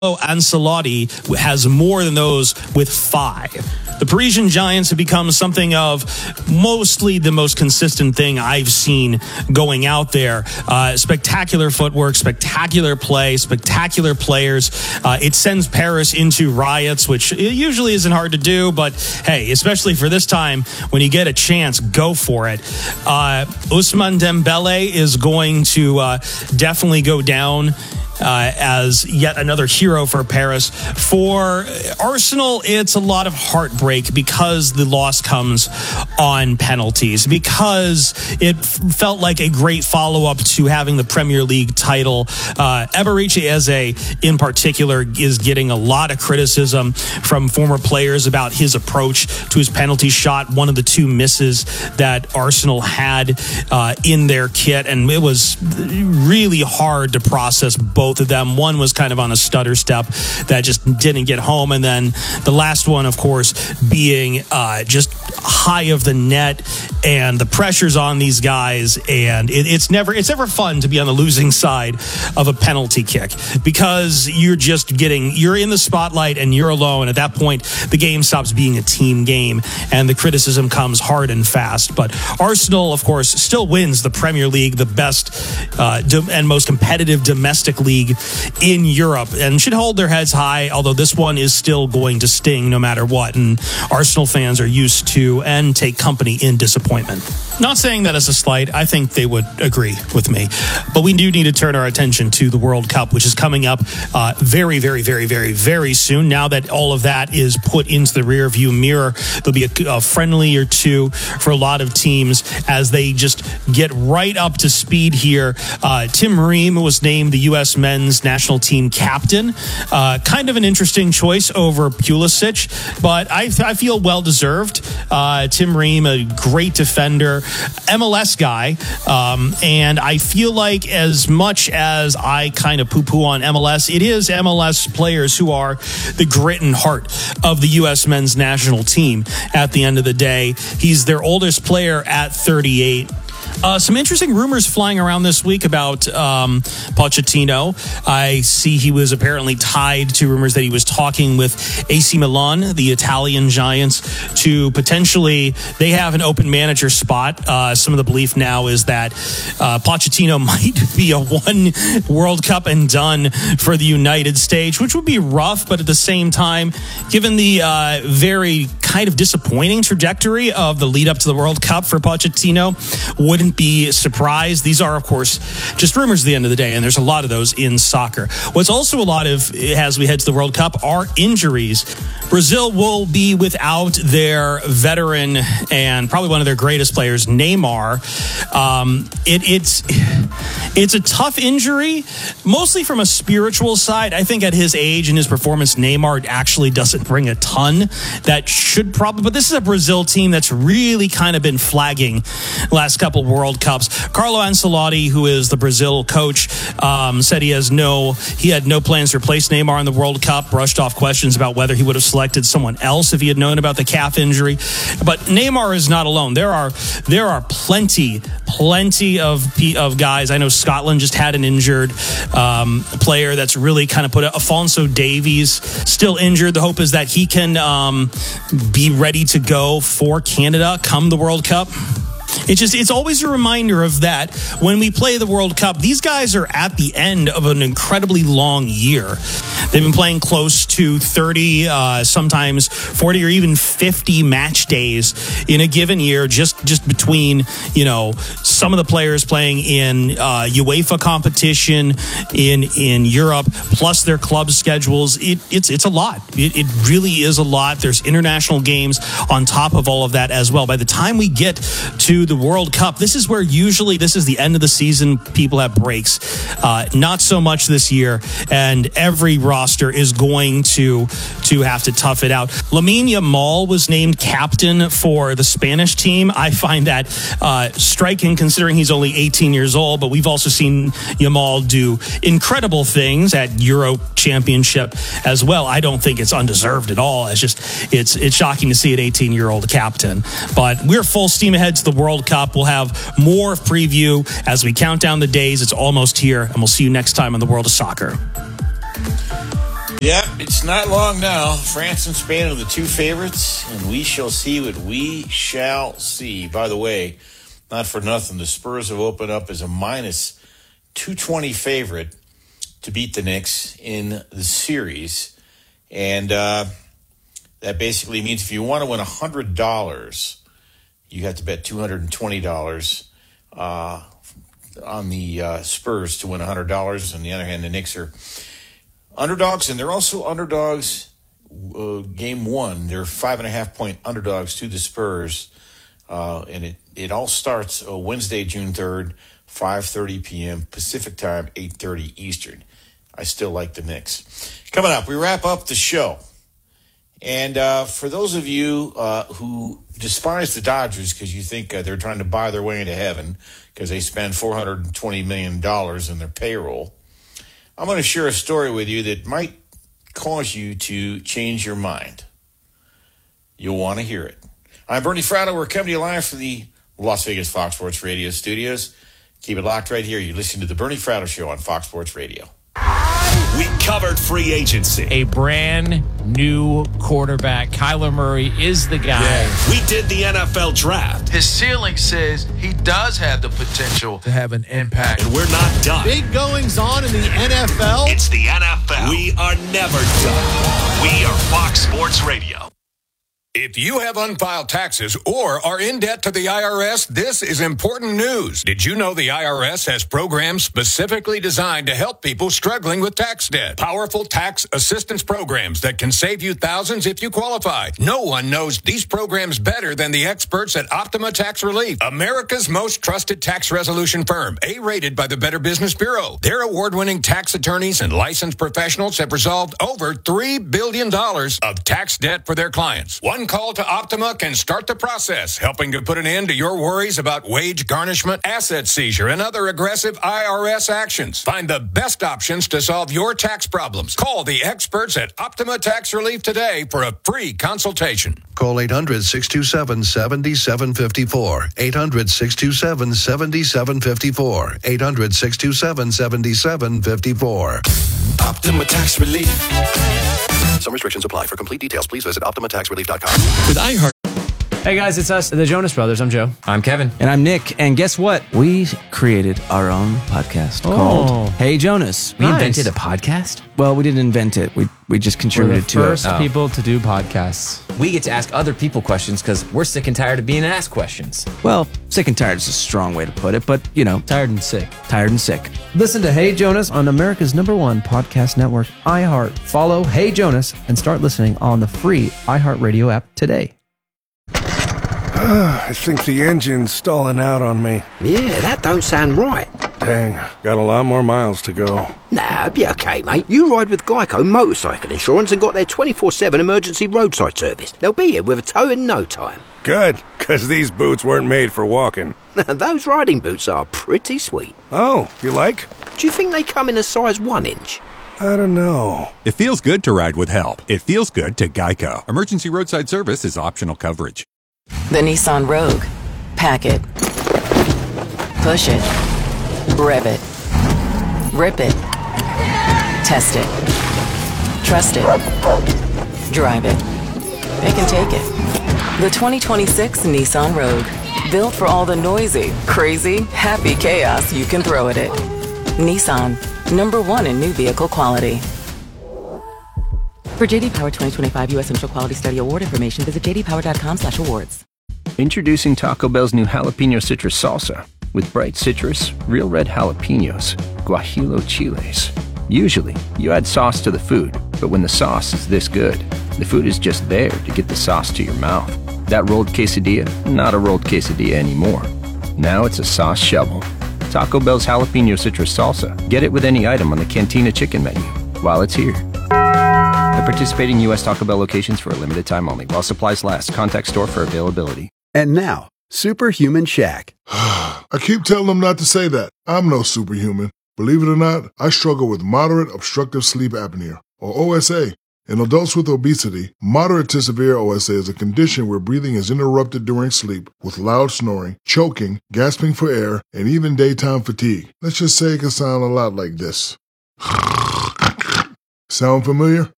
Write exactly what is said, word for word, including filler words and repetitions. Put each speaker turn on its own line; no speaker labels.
Ancelotti has more than those with five. The Parisian Giants have become something of mostly the most consistent thing I've seen going out there. Uh, spectacular footwork, spectacular play, spectacular players. Uh, it sends Paris into riots, which usually isn't hard to do, but hey, especially for this time, when you get a chance, go for it. Uh, Ousmane Dembele is going to uh, definitely go down Uh, as yet another hero for Paris. For Arsenal, it's a lot of heartbreak because the loss comes on penalties, because it f- felt like a great follow-up to having the Premier League title. Uh, Eberechi Eze, in particular, is getting a lot of criticism from former players about his approach to his penalty shot, one of the two misses that Arsenal had uh, in their kit, and it was really hard to process both of them. One was kind of on a stutter step that just didn't get home, and then the last one, of course, being uh, just high of the net, and the pressure's on these guys, and it, it's never it's never fun to be on the losing side of a penalty kick, because you're just getting you're in the spotlight and you're alone. At that point, the game stops being a team game, and the criticism comes hard and fast. But Arsenal, of course, still wins the Premier League, the best uh, and most competitive domestic league in Europe, and should hold their heads high, although this one is still going to sting no matter what, and Arsenal fans are used to and take company in disappointment. Not saying that as a slight, I think they would agree with me, but we do need to turn our attention to the World Cup, which is coming up uh, very, very, very, very, very soon. Now that all of that is put into the rear view mirror, there'll be a, a friendly or two for a lot of teams as they just get right up to speed here. Uh, Tim Ream was named the U S men's national team captain. Uh, kind of an interesting choice over Pulisic, but I, I feel well-deserved. Uh, Tim Ream, a great defender, M L S guy, um, and I feel like as much as I kind of poo-poo on M L S, it is M L S players who are the grit and heart of the U S men's national team at the end of the day. He's their oldest player at thirty-eight. Uh, some interesting rumors flying around this week about um, Pochettino. I see he was apparently tied to rumors that he was talking with A C Milan, the Italian giants, to potentially, they have an open manager spot. Uh, some of the belief now is that uh, Pochettino might be a one World Cup and done for the United States, which would be rough, but at the same time, given the uh, very kind of disappointing trajectory of the lead up to the World Cup for Pochettino, wouldn't be surprised. These are, of course, just rumors at the end of the day, and there's a lot of those in soccer. What's also a lot of, as we head to the World Cup, are injuries. Brazil will be without their veteran and probably one of their greatest players, Neymar. Um, it, it's it's a tough injury, mostly from a spiritual side. I think at his age and his performance, Neymar actually doesn't bring a ton. That should probably, but this is a Brazil team that's really kind of been flagging last couple World Cups. Carlo Ancelotti, who is the Brazil coach, um, said he has no, he had no plans to replace Neymar in the World Cup, brushed off questions about whether he would have selected someone else if he had known about the calf injury. But Neymar is not alone. There are, there are plenty, plenty of, of guys. I know Scotland just had an injured um, player that's really kind of put it. Alphonso Davies still injured. The hope is that he can um, be ready to go for Canada come the World Cup. It's just, it's always a reminder of that when we play the World Cup. These guys are at the end of an incredibly long year. They've been playing close to thirty, uh, sometimes forty or even fifty match days in a given year, just, just between, you know, some of the players playing in uh, UEFA competition in in Europe, plus their club schedules. It, it's it's a lot. It, it really is a lot. There's international games on top of all of that as well. By the time we get to the World Cup, this is where usually this is the end of the season. People have breaks. Uh, not so much this year, and every roster is going to to have to tough it out. Lamine Yamal was named captain for the Spanish team. I find that uh, striking, considering he's only eighteen years old, but we've also seen Yamal do incredible things at Euro Championship as well. I don't think it's undeserved at all. It's just, it's it's shocking to see an eighteen-year-old captain. But we're full steam ahead to the World Cup. We'll have more preview as we count down the days. It's almost here, and we'll see you next time on the World of Soccer.
Yep, it's not long now. France and Spain are the two favorites, and we shall see what we shall see. By the way, not for nothing, the Spurs have opened up as a minus two twenty favorite to beat the Knicks in the series. And uh, that basically means if you want to win one hundred dollars, you have to bet two hundred twenty dollars uh, on the uh, Spurs to win one hundred dollars. On the other hand, the Knicks are underdogs, and they're also underdogs uh, game one. They're five and a half point underdogs to the Spurs. Uh, and it, it all starts uh, Wednesday, June third, five thirty p.m. Pacific time, eight thirty Eastern. I still like the Knicks. Coming up, we wrap up the show. And uh, for those of you uh, who despise the Dodgers because you think uh, they're trying to buy their way into heaven because they spend four hundred twenty million dollars in their payroll, I'm going to share a story with you that might cause you to change your mind. You'll want to hear it. I'm Bernie Fratto. We're coming to you live from the Las Vegas Fox Sports Radio studios. Keep it locked right here. You're listening to the Bernie Fratto Show on Fox Sports Radio.
We covered free agency.
A brand new quarterback. Kyler Murray is the guy.
Yeah. We did the N F L draft.
His ceiling says he does have the potential to have an impact.
And we're not done.
Big goings on in the N F L.
It's the N F L. We are never done. We are Fox Sports Radio.
If you have unfiled taxes or are in debt to the I R S, this is important news. Did you know the I R S has programs specifically designed to help people struggling with tax debt? Powerful tax assistance programs that can save you thousands if you qualify. No one knows these programs better than the experts at Optima Tax Relief, America's most trusted tax resolution firm, A-rated by the Better Business Bureau. Their award-winning tax attorneys and licensed professionals have resolved over three billion dollars of tax debt for their clients. One call to Optima can start the process, helping to put an end to your worries about wage garnishment, asset seizure, and other aggressive I R S actions. Find the best options to solve your tax problems. Call the experts at Optima Tax Relief today for a free consultation.
Call eight hundred, six two seven, seven seven five four. eight hundred, six two seven, seven seven five four. eight hundred, six two seven, seven seven five four.
Optima Tax Relief.
Some restrictions apply. For complete details, please visit optima tax relief dot com.
With iHeart. Hey guys, it's us, the Jonas Brothers. I'm Joe.
I'm Kevin.
And I'm Nick. And guess what? We created our own podcast oh. called Hey Jonas.
We
nice.
invented a podcast?
Well, we didn't invent it. We we just contributed to it.
We're the first oh. people to do podcasts.
We get to ask other people questions because we're sick and tired of being asked questions.
Well, sick and tired is a strong way to put it, but, you know.
Tired and sick.
Tired and sick.
Listen to Hey Jonas on America's number one podcast network, iHeart. Follow Hey Jonas and start listening on the free iHeartRadio app today.
I think the engine's stalling out on me.
Yeah, that don't sound right.
Dang, got a lot more miles to go.
Nah, be okay, mate. You ride with Geico Motorcycle Insurance and got their twenty-four seven emergency roadside service. They'll be here with a tow in no time.
Good, because these boots weren't made for walking.
Those riding boots are pretty sweet.
Oh, you like?
Do you think they come in a size one inch?
I don't know.
It feels good to ride with help. It feels good to Geico. Emergency roadside service is optional coverage.
The Nissan Rogue. Pack it. Push it. Rev it. Rip it. Test it. Trust it. Drive it. It can take it. The twenty twenty-six Nissan Rogue. Built for all the noisy, crazy, happy chaos you can throw at it. Nissan. Number one in new vehicle quality. For J D Power twenty twenty-five U S Central Quality Study Award information, visit j d power dot com slash awards.
Introducing Taco Bell's new Jalapeno Citrus Salsa. With bright citrus, real red jalapenos, guajillo chiles. Usually, you add sauce to the food, but when the sauce is this good, the food is just there to get the sauce to your mouth. That rolled quesadilla, not a rolled quesadilla anymore. Now it's a sauce shovel. Taco Bell's Jalapeno Citrus Salsa. Get it with any item on the Cantina Chicken menu while it's here. At participating U S Taco Bell locations for a limited time only. While supplies last. Contact store for availability.
And now, Superhuman Shaq.
I keep telling them not to say that. I'm no superhuman. Believe it or not, I struggle with moderate obstructive sleep apnea, or O S A. In adults with obesity, moderate to severe O S A is a condition where breathing is interrupted during sleep with loud snoring, choking, gasping for air, and even daytime fatigue. Let's just say it can sound a lot like this. Sound familiar?